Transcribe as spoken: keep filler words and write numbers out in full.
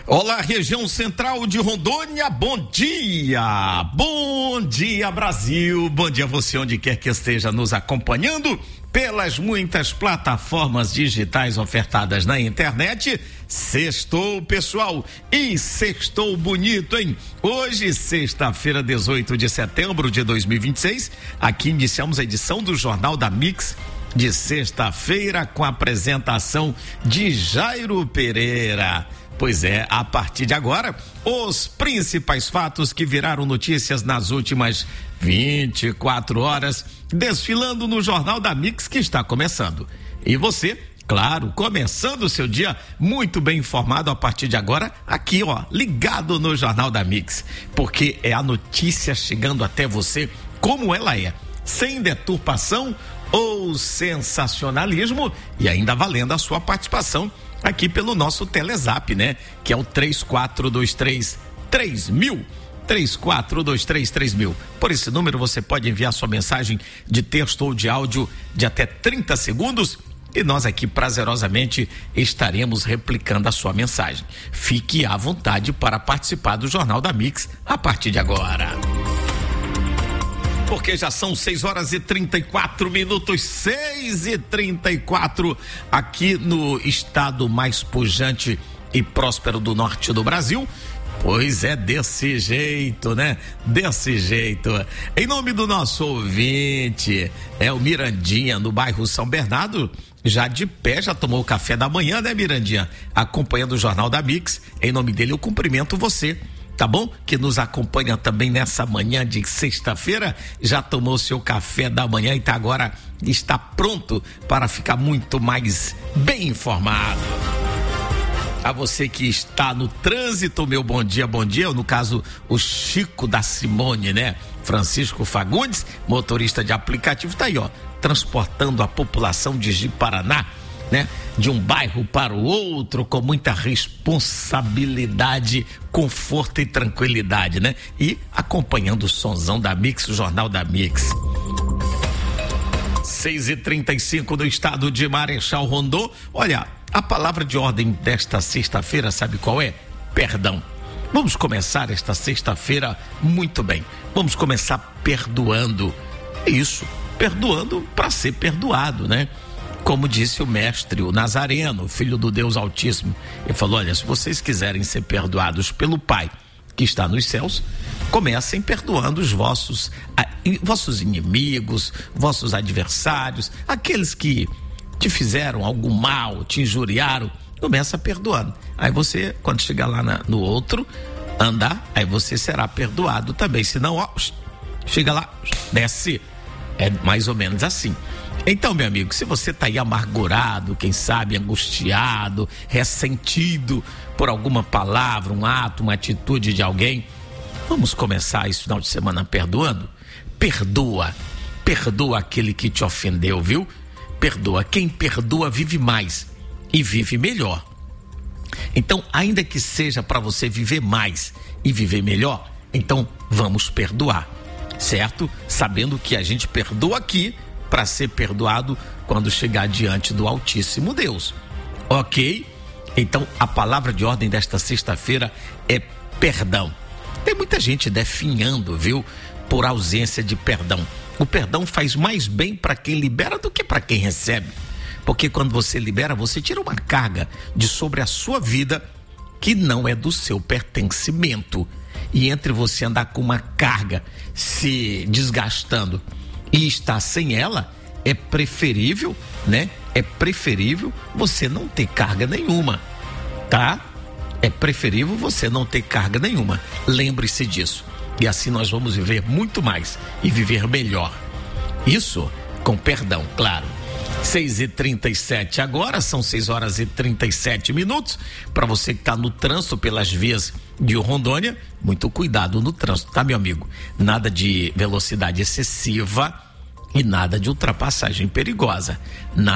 Olá, região central de Rondônia, bom dia, bom dia Brasil, bom dia você onde quer que esteja nos acompanhando pelas muitas plataformas digitais ofertadas na internet. Sextou, pessoal, e sextou bonito, hein? Hoje, sexta-feira, dezoito de setembro de dois mil e vinte e seis, aqui iniciamos a edição do Jornal da Mix de sexta-feira com a apresentação de Jairo Pereira. Pois é, a partir de agora, os principais fatos que viraram notícias nas últimas vinte e quatro horas, desfilando no Jornal da Mix que está começando. E você, claro, começando o seu dia muito bem informado a partir de agora, aqui ó, ligado no Jornal da Mix, porque é a notícia chegando até você como ela é, sem deturpação ou sensacionalismo e ainda valendo a sua participação aqui pelo nosso Telezap, né? Que é o três quatro dois três três mil, três quatro dois três três mil. Por esse número você pode enviar sua mensagem de texto ou de áudio de até trinta segundos e nós aqui prazerosamente estaremos replicando a sua mensagem. Fique à vontade para participar do Jornal da Mix a partir de agora. Porque já são seis horas e trinta e quatro minutos, seis e trinta e quatro, aqui no estado mais pujante e próspero do norte do Brasil. Pois é, desse jeito, né? Desse jeito. Em nome do nosso ouvinte, é o Mirandinha, no bairro São Bernardo, já de pé, já tomou o café da manhã, né, Mirandinha? Acompanhando o Jornal da Mix. Em nome dele, eu cumprimento você. Tá bom? Que nos acompanha também nessa manhã de sexta-feira, já tomou seu café da manhã e tá agora, está pronto para ficar muito mais bem informado. A você que está no trânsito, meu bom dia, bom dia, no caso o Chico da Simone, né? Francisco Fagundes, motorista de aplicativo, tá aí ó, transportando a população de Ji-Paraná, né? De um bairro para o outro com muita responsabilidade, conforto e tranquilidade, né? E acompanhando o sonzão da Mix, o Jornal da Mix. seis e trinta e cinco no estado de Marechal Rondon. Olha, a palavra de ordem desta sexta-feira, sabe qual é? Perdão. Vamos começar esta sexta-feira muito bem. Vamos começar perdoando. Isso, perdoando para ser perdoado, né? Como disse o mestre, o Nazareno, filho do Deus Altíssimo, ele falou, olha, se vocês quiserem ser perdoados pelo Pai que está nos céus, comecem perdoando os vossos, a, vossos inimigos, vossos adversários, aqueles que te fizeram algum mal, te injuriaram, começa perdoando. Aí você, quando chegar lá na, no outro, andar, aí você será perdoado também, senão, ó, chega lá, desce, é mais ou menos assim. Então, meu amigo, se você tá aí amargurado, quem sabe angustiado, ressentido por alguma palavra, um ato, uma atitude de alguém, vamos começar esse final de semana perdoando? Perdoa, perdoa aquele que te ofendeu, viu? Perdoa, quem perdoa vive mais e vive melhor. Então, ainda que seja para você viver mais e viver melhor, então vamos perdoar, certo? Sabendo que a gente perdoa aqui para ser perdoado quando chegar diante do Altíssimo Deus, ok? Então a palavra de ordem desta sexta-feira é perdão. Tem muita gente definhando, viu? Por ausência de perdão. O perdão faz mais bem para quem libera do que para quem recebe, porque quando você libera, você tira uma carga de sobre a sua vida que não é do seu pertencimento, e entre você andar com uma carga se desgastando e estar sem ela, é preferível, né? É preferível você não ter carga nenhuma, tá? É preferível você não ter carga nenhuma. Lembre-se disso. E assim nós vamos viver muito mais e viver melhor. Isso com perdão, claro. seis e trinta e sete agora, são seis horas e trinta e sete minutos. Para você que está no trânsito pelas vias de Rondônia, muito cuidado no trânsito, tá, meu amigo? Nada de velocidade excessiva e nada de ultrapassagem perigosa. Nada